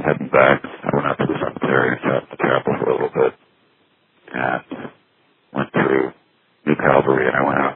heading back, I went out to the cemetery and sat in the chapel for a little bit and went through New Calvary, and I went out